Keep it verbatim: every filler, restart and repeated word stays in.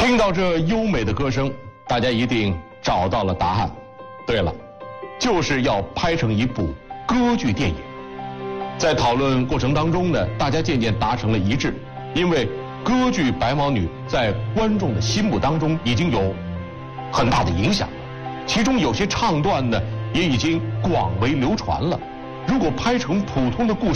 听到这优美的歌声，大家一定找到了答案。对了，就是要拍成一部歌剧电影。在讨论过程当中呢，大家渐渐达成了一致，因为歌剧《白毛女》在观众的心目当中已经有很大的影响了，其中有些唱段呢也已经广为流传了。如果拍成普通的故事，